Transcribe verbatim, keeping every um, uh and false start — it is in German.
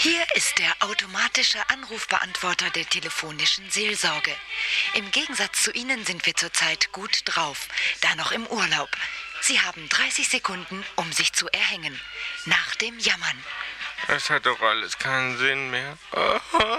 Hier ist der automatische Anrufbeantworter der telefonischen Seelsorge. Im Gegensatz zu Ihnen sind wir zurzeit gut drauf, da noch im Urlaub. Sie haben dreißig Sekunden, um sich zu erhängen. Nach dem Jammern. Es hat doch alles keinen Sinn mehr.